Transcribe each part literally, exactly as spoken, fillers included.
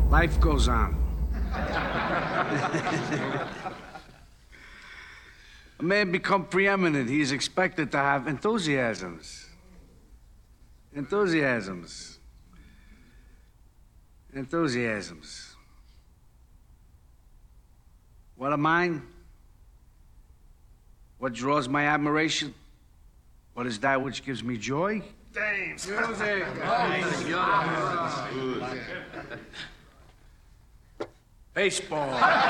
Life goes on. A man become preeminent, he is expected to have enthusiasms. Enthusiasms. Enthusiasms. What are mine? What draws my admiration? What is that which gives me joy? Dames. Music. Baseball.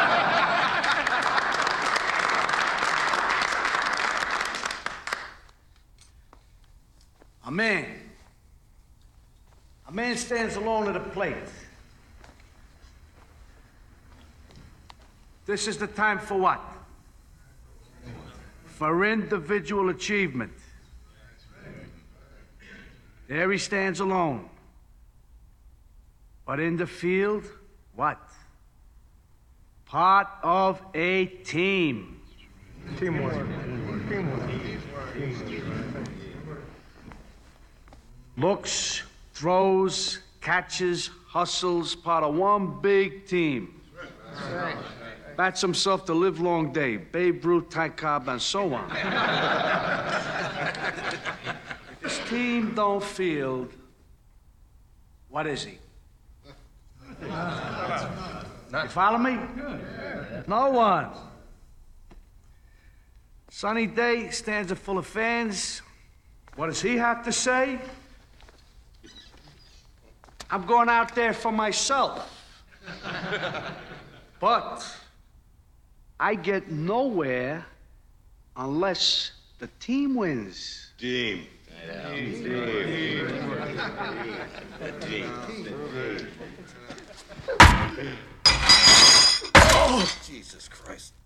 A man. A man stands alone at a plate. This is the time for what? For individual achievement. There he stands alone. But in the field, what? Part of a team. Teamwork. Teamwork. Looks, throws, catches, hustles, part of one big team. Right. Bats himself the livelong day. Babe Ruth, Ty Cobb, and so on. If his team don't field, what is he? You follow me? No one. Sunny day, stands are full of fans. What does he have to say? I'm going out there for myself. But I get nowhere unless the team wins. Team. Team. Team. Team. Team. Oh, Jesus Christ.